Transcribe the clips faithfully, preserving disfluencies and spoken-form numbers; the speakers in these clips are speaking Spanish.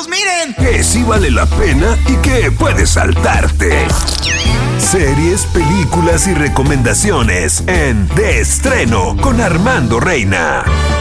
¡Todos miren! Que sí vale la pena y que puedes saltarte. Series, películas y recomendaciones en De Estreno con Armando Reina.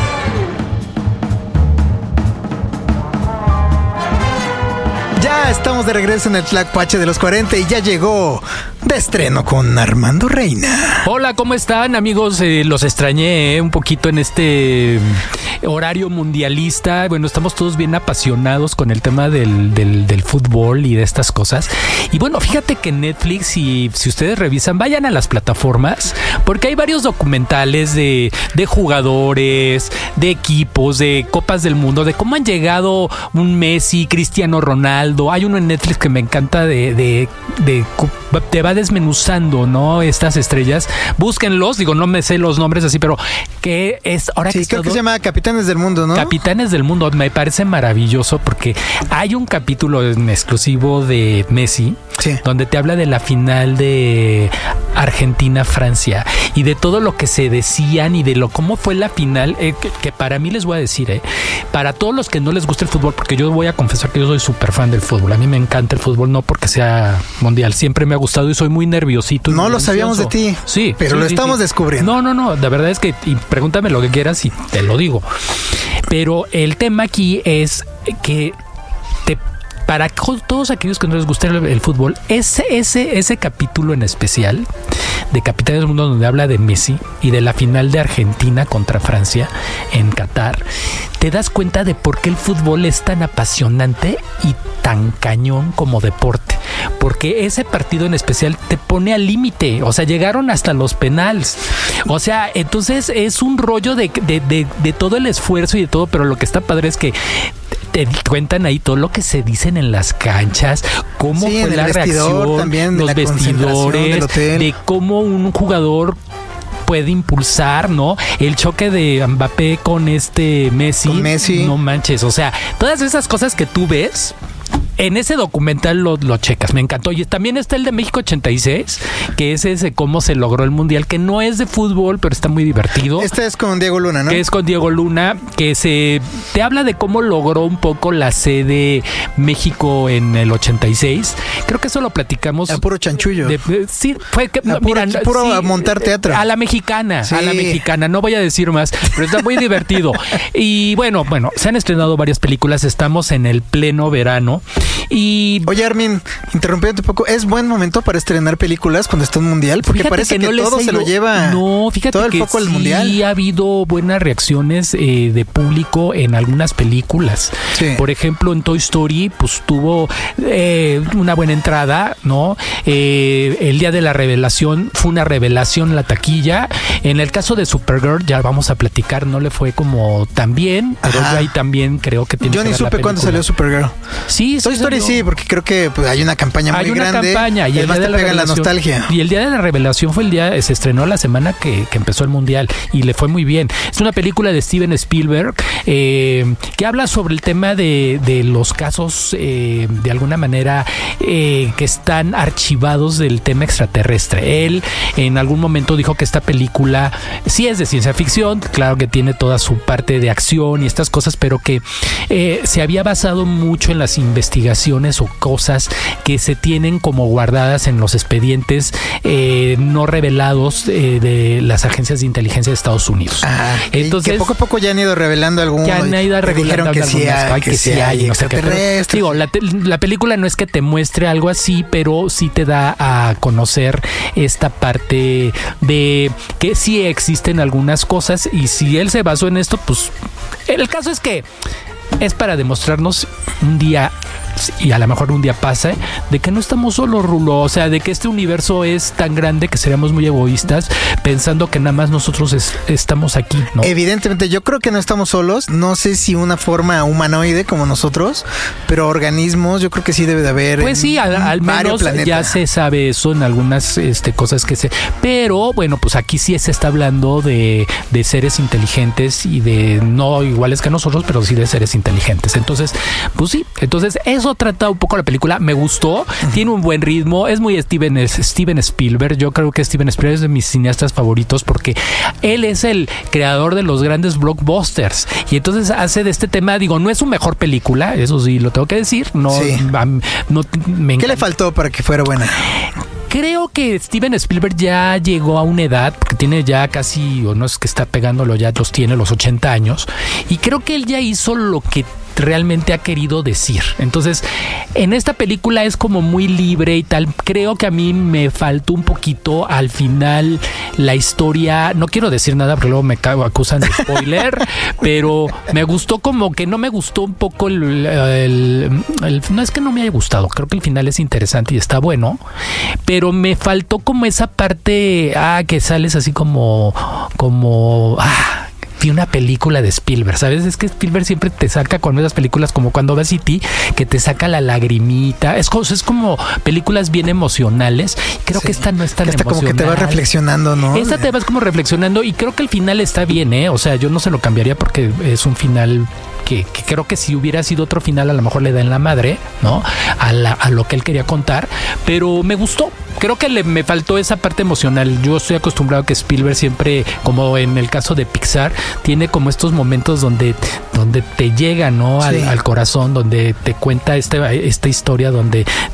Ya estamos de regreso en el Tlacuache de los cuarenta y ya llegó De Estreno con Armando Reina. Hola, ¿cómo están, amigos? Eh, los extrañé eh, un poquito en este horario mundialista. Bueno, estamos todos bien apasionados con el tema del, del, del fútbol y de estas cosas. Y bueno, fíjate que Netflix, y si ustedes revisan, vayan a las plataformas, porque hay varios documentales de, de jugadores, de equipos, de Copas del Mundo, de cómo han llegado un Messi, Cristiano Ronaldo. Hay uno en Netflix que me encanta de, de, de, de te va desmenuzando, ¿no? Estas estrellas. Búsquenlos, digo, no me sé los nombres así, pero que es ahora sí, que creo todo, que se llama Capitanes del Mundo, ¿no? Capitanes del Mundo. Me parece maravilloso porque hay un capítulo en exclusivo de Messi, sí, donde te habla de la final de Argentina-Francia y de todo lo que se decían y de lo cómo fue la final, eh, que, que para mí les voy a decir, eh, para todos los que no les gusta el fútbol, porque yo voy a confesar que yo soy súper fan del fútbol. A mí me encanta el fútbol, no porque sea mundial, siempre me ha gustado y soy muy nerviosito. No lo ansioso. Sabíamos de ti. Sí. Pero sí, lo sí, estamos sí. descubriendo. No, no, no. La verdad es que, y pregúntame lo que quieras y te lo digo. Pero el tema aquí es que te para todos aquellos que no les gusta el, el fútbol, ese, ese, ese capítulo en especial de Capitanes del Mundo, donde habla de Messi y de la final de Argentina contra Francia en Qatar, te das cuenta de por qué el fútbol es tan apasionante y tan cañón como deporte. Porque ese partido en especial te pone al límite. O sea, llegaron hasta los penales. O sea, entonces es un rollo de, de, de, de todo el esfuerzo y de todo, pero lo que está padre es que te cuentan ahí todo lo que se dicen en las canchas, cómo sí, fue la reacción, también, los vestidores, de cómo un jugador puede impulsar, ¿no? El choque de Mbappé con este Messi, con Messi. No manches, o sea, todas esas cosas que tú ves en ese documental lo, lo checas, me encantó. Y también está el de México ochenta y seis, que es ese cómo se logró el mundial, que no es de fútbol, pero está muy divertido. Este es con Diego Luna, ¿no? Que es con Diego Luna, que se te habla de cómo logró un poco la sede México en el ochenta y seis. Creo que eso lo platicamos. A puro chanchullo. De, sí, fue que a puro, mira, puro sí, montar teatro. A la mexicana, sí. a la mexicana. No voy a decir más, pero está muy divertido. Y bueno, bueno, se han estrenado varias películas. Estamos en el pleno verano. Y oye, Armin, interrumpiéndote un poco, ¿es buen momento para estrenar películas cuando está un mundial? Porque fíjate parece que, que no todo se lo lleva no, fíjate todo el que foco al sí mundial. Sí ha habido buenas reacciones eh, de público en algunas películas. Sí. Por ejemplo, en Toy Story, pues tuvo eh, una buena entrada, ¿no? Eh, el día de la revelación fue una revelación la taquilla. En el caso de Supergirl, ya vamos a platicar, no le fue como tan bien, pero yo ahí también creo que tiene yo que ni ver supe la cuándo salió Supergirl. Sí, Toy Story sí, porque creo que pues, hay una campaña muy hay una grande. Campaña, y además el día te de la pega la nostalgia. Y el día de la revelación fue el día, se estrenó la semana que, que empezó el mundial y le fue muy bien. Es una película de Steven Spielberg eh, que habla sobre el tema de, de los casos eh, de alguna manera eh, que están archivados del tema extraterrestre. Él en algún momento dijo que esta película sí es de ciencia ficción, claro que tiene toda su parte de acción y estas cosas, pero que eh, se había basado mucho en las investigaciones o cosas que se tienen como guardadas en los expedientes eh, no revelados eh, de las agencias de inteligencia de Estados Unidos. Ah, entonces que poco a poco ya han ido revelando algunos. Ya han ido revelando que sí hay, que, que sí hay, no sé qué, pero, digo, la, la película no es que te muestre algo así, pero sí te da a conocer esta parte de que sí existen algunas cosas, y si él se basó en esto, pues el caso es que es para demostrarnos un día, y a lo mejor un día pasa, de que no estamos solos, Rulo. O sea, de que este universo es tan grande que seríamos muy egoístas pensando que nada más nosotros es, estamos aquí, ¿no? Evidentemente, yo creo que no estamos solos. No sé si una forma humanoide como nosotros, pero organismos, yo creo que sí debe de haber. Pues sí, al, al menos planetas. Ya se sabe eso en algunas este, cosas que se. Pero bueno, pues aquí sí se está hablando de, de seres inteligentes y de no iguales que nosotros, pero sí de seres inteligentes. Entonces, pues sí, entonces eso eso trata un poco la película. Me gustó, uh-huh. tiene un buen ritmo, es muy Steven, es Steven Spielberg. Yo creo que Steven Spielberg es de mis cineastas favoritos porque él es el creador de los grandes blockbusters y entonces hace de este tema, digo, no es su mejor película, eso sí lo tengo que decir. No, sí. no me ¿Qué le faltó para que fuera buena? Creo que Steven Spielberg ya llegó a una edad, porque tiene ya casi, o no es que está pegándolo, ya los tiene los ochenta años, y creo que él ya hizo lo que realmente ha querido decir. Entonces, en esta película es como muy libre y tal. Creo que a mí me faltó un poquito al final la historia. No quiero decir nada porque luego me acusan de spoiler, pero me gustó como que no me gustó un poco el, el, el... No es que no me haya gustado. Creo que el final es interesante y está bueno, pero me faltó como esa parte, ah, que sales así como, como, ah, una película de Spielberg, ¿sabes? Es que Spielberg siempre te saca con esas películas como cuando ves E T, que te saca la lagrimita. Es, es como películas bien emocionales. Creo sí, que esta no es tan que emocional. Como que te vas reflexionando, ¿no? Esta te vas como reflexionando y creo que el final está bien, ¿eh? O sea, yo no se lo cambiaría porque es un final que, que creo que si hubiera sido otro final a lo mejor le da en la madre, ¿no? A, la, a lo que él quería contar, pero me gustó. Creo que le, me faltó esa parte emocional. Yo estoy acostumbrado a que Spielberg siempre, como en el caso de Pixar, tiene como estos momentos donde, donde te llega, ¿no? Al, sí. al corazón, donde te cuenta esta, esta historia, donde